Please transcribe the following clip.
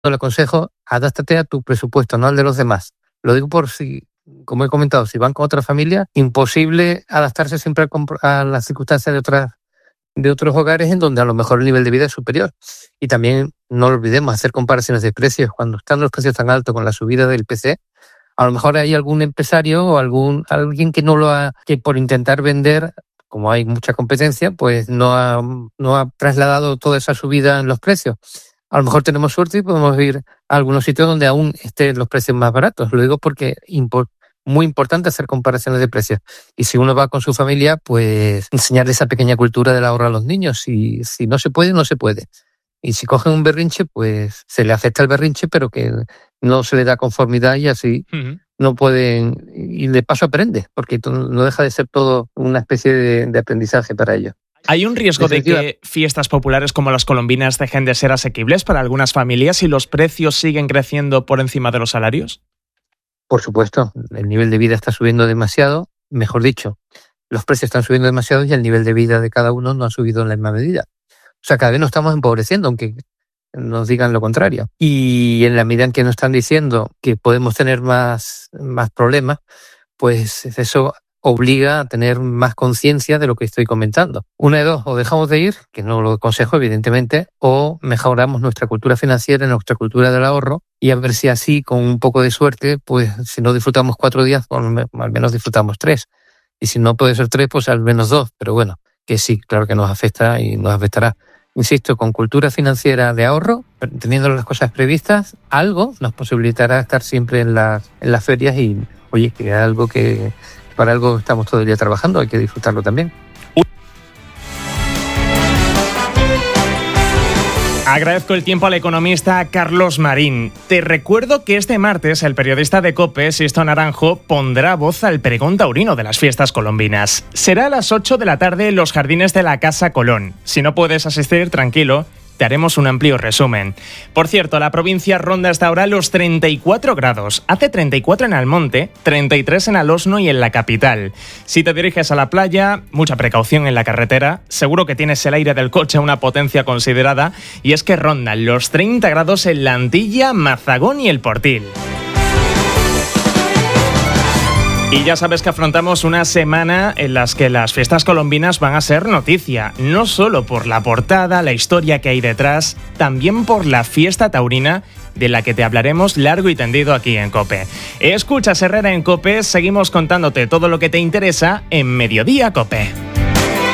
le aconsejo, adáptate a tu presupuesto, no al de los demás. Lo digo por si, como he comentado, si van con otra familia, imposible adaptarse siempre a las circunstancias de otros hogares en donde a lo mejor el nivel de vida es superior. Y también no lo olvidemos, hacer comparaciones de precios. Cuando están los precios tan altos con la subida del IPC, a lo mejor hay algún empresario o alguien que por intentar vender, como hay mucha competencia, pues no ha trasladado toda esa subida en los precios. A lo mejor tenemos suerte y podemos ir a algunos sitios donde aún estén los precios más baratos. Lo digo porque muy importante hacer comparaciones de precios. Y si uno va con su familia, pues enseñar esa pequeña cultura del ahorro a los niños. Si no se puede, no se puede. Y si cogen un berrinche, pues se le acepta el berrinche, pero que no se le da conformidad y así no pueden. Y de paso aprende, porque no deja de ser todo una especie de aprendizaje para ellos. ¿Hay un riesgo de que fiestas populares como las colombinas dejen de ser asequibles para algunas familias si los precios siguen creciendo por encima de los salarios? Por supuesto, el nivel de vida está subiendo demasiado, mejor dicho, los precios están subiendo demasiado y el nivel de vida de cada uno no ha subido en la misma medida. O sea, cada vez nos estamos empobreciendo, aunque nos digan lo contrario. Y en la medida en que nos están diciendo que podemos tener más problemas, pues eso obliga a tener más conciencia de lo que estoy comentando. Una de dos, o dejamos de ir, que no lo aconsejo evidentemente, o mejoramos nuestra cultura financiera, nuestra cultura del ahorro, y a ver si así, con un poco de suerte, pues si no disfrutamos 4 días, pues al menos disfrutamos 3. Y si no puede ser 3, pues al menos 2. Pero bueno, que sí, claro que nos afecta y nos afectará. Insisto, con cultura financiera de ahorro, teniendo las cosas previstas, algo nos posibilitará estar siempre en las ferias y, oye, que es algo que para algo estamos todo el día trabajando, hay que disfrutarlo también. Agradezco el tiempo al economista Carlos Marín. Te recuerdo que este martes el periodista de COPE, Sisto Naranjo, pondrá voz al pregón taurino de las fiestas colombinas. Será a las 8 de la tarde en los jardines de la Casa Colón. Si no puedes asistir, tranquilo, te haremos un amplio resumen. Por cierto, la provincia ronda hasta ahora los 34 grados. Hace 34 en Almonte, 33 en Alosno y en la capital. Si te diriges a la playa, mucha precaución en la carretera. Seguro que tienes el aire del coche a una potencia considerada. Y es que rondan los 30 grados en la Antilla, Mazagón y el Portil. Y ya sabes que afrontamos una semana en las que las fiestas colombinas van a ser noticia, no solo por la portada, la historia que hay detrás, también por la fiesta taurina de la que te hablaremos largo y tendido aquí en COPE. Escuchas Herrera en COPE, seguimos contándote todo lo que te interesa en Mediodía COPE.